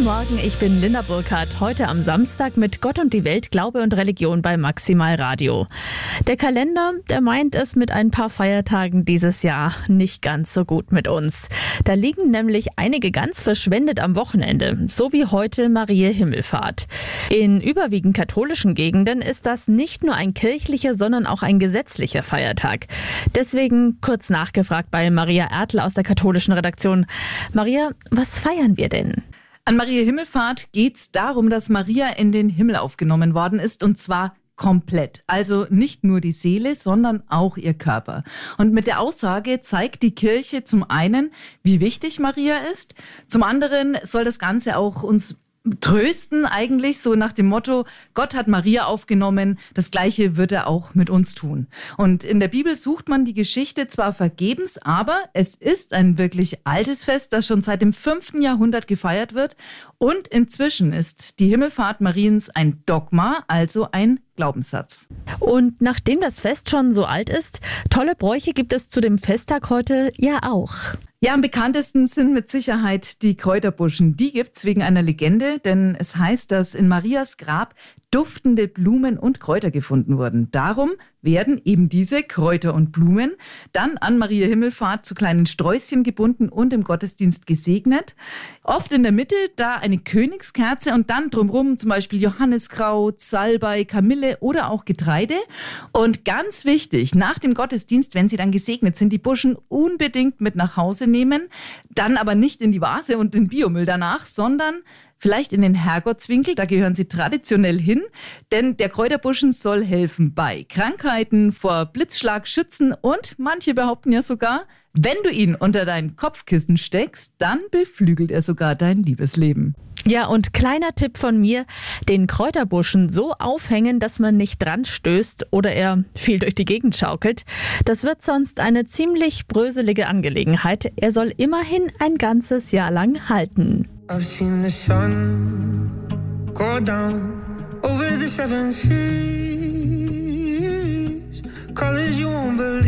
Morgen, ich bin Linda Burkhardt. Heute am Samstag mit Gott und die Welt, Glaube und Religion bei Maximal Radio. Der Kalender, der meint es mit ein paar Feiertagen dieses Jahr nicht ganz so gut mit uns. Da liegen nämlich einige ganz verschwendet am Wochenende, so wie heute Mariä Himmelfahrt. In überwiegend katholischen Gegenden ist das nicht nur ein kirchlicher, sondern auch ein gesetzlicher Feiertag. Deswegen kurz nachgefragt bei Maria Ertl aus der katholischen Redaktion. Maria, was feiern wir denn? An Mariä Himmelfahrt geht's darum, dass Maria in den Himmel aufgenommen worden ist, und zwar komplett. Also nicht nur die Seele, sondern auch ihr Körper. Und mit der Aussage zeigt die Kirche zum einen, wie wichtig Maria ist. Zum anderen soll das Ganze auch uns trösten eigentlich, so nach dem Motto, Gott hat Maria aufgenommen, das Gleiche wird er auch mit uns tun. Und in der Bibel sucht man die Geschichte zwar vergebens, aber es ist ein wirklich altes Fest, das schon seit dem 5. Jahrhundert gefeiert wird. Und inzwischen ist die Himmelfahrt Mariens ein Dogma, also ein Glaubenssatz. Und nachdem das Fest schon so alt ist, tolle Bräuche gibt es zu dem Festtag heute ja auch. Ja, am bekanntesten sind mit Sicherheit die Kräuterbuschen. Die gibt's wegen einer Legende, denn es heißt, dass in Marias Grab duftende Blumen und Kräuter gefunden wurden. Darum werden eben diese Kräuter und Blumen dann an Mariä Himmelfahrt zu kleinen Sträußchen gebunden und im Gottesdienst gesegnet. Oft in der Mitte da eine Königskerze und dann drumherum zum Beispiel Johanniskraut, Salbei, Kamille oder auch Getreide. Und ganz wichtig, nach dem Gottesdienst, wenn sie dann gesegnet sind, die Buschen unbedingt mit nach Hause nehmen. Dann aber nicht in die Vase und den Biomüll danach, sondern vielleicht in den Herrgottswinkel, da gehören sie traditionell hin, denn der Kräuterbuschen soll helfen bei Krankheiten, vor Blitzschlag schützen und manche behaupten ja sogar, wenn du ihn unter dein Kopfkissen steckst, dann beflügelt er sogar dein Liebesleben. Ja, und kleiner Tipp von mir, den Kräuterbuschen so aufhängen, dass man nicht dran stößt oder er viel durch die Gegend schaukelt. Das wird sonst eine ziemlich bröselige Angelegenheit. Er soll immerhin ein ganzes Jahr lang halten. I've seen the sun go down over the 7 seas, colors you won't believe.